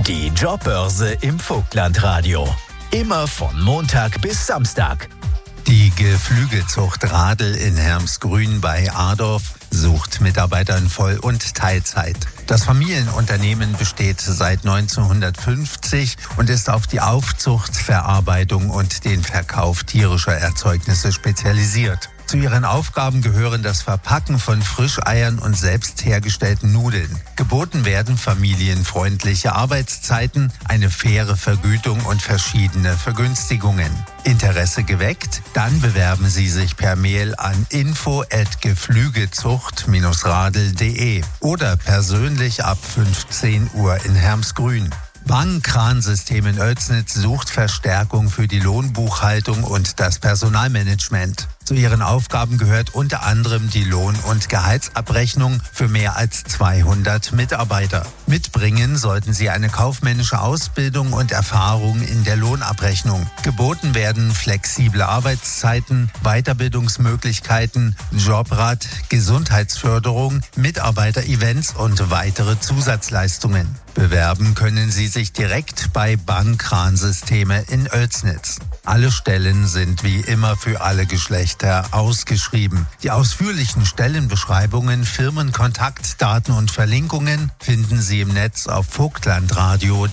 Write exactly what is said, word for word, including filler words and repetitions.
Die Jobbörse im Vogtlandradio. Immer von Montag bis Samstag. Die Geflügelzucht Radl in Hermsgrün bei Adorf sucht Mitarbeiter in Voll- und Teilzeit. Das Familienunternehmen besteht seit neunzehnhundertfünfzig und ist auf die Aufzucht, Verarbeitung und den Verkauf tierischer Erzeugnisse spezialisiert. Zu ihren Aufgaben gehören das Verpacken von Frischeiern und selbst hergestellten Nudeln. Geboten werden familienfreundliche Arbeitszeiten, eine faire Vergütung und verschiedene Vergünstigungen. Interesse geweckt? Dann bewerben Sie sich per Mail an info at geflügelzucht radl punkt de oder persönlich ab fünfzehn Uhr in Hermsgrün. Bank-Kransystem in Oelsnitz sucht Verstärkung für die Lohnbuchhaltung und das Personalmanagement. Zu ihren Aufgaben gehört unter anderem die Lohn- und Gehaltsabrechnung für mehr als zweihundert Mitarbeiter. Mitbringen sollten sie eine kaufmännische Ausbildung und Erfahrung in der Lohnabrechnung. Geboten werden flexible Arbeitszeiten, Weiterbildungsmöglichkeiten, Jobrat, Gesundheitsförderung, Mitarbeiterevents und weitere Zusatzleistungen. Bewerben können Sie sich direkt bei Bank-Kransysteme in Oelsnitz. Alle Stellen sind wie immer für alle Geschlechter ausgeschrieben. Die ausführlichen Stellenbeschreibungen, Firmenkontaktdaten und Verlinkungen finden Sie im Netz auf vogtlandradio punkt de.